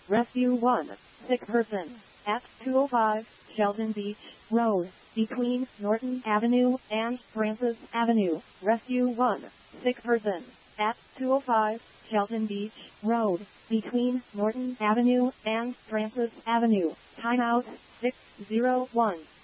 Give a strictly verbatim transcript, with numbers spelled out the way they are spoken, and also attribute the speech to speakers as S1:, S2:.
S1: Rescue one. Sick person. At two oh five Sheldon Beach Road, between Norton Avenue and Francis Avenue. Rescue one. Sick person. At two oh five Sheldon Beach Road, between Norton Avenue and Francis Avenue. Timeout six oh one.